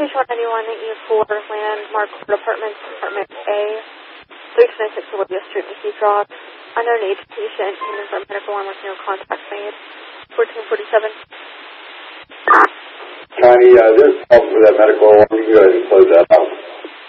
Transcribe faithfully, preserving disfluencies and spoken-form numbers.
Station one ninety-one eighty-four, Landmark Court Apartments, Apartment A, three twenty-six Olivia Street, Mesquite Rock. Unknown age patient, human from medical alarm with no contact made. fourteen forty-seven. Connie, uh, there's help with that medical alarm. You can go ahead and close that out.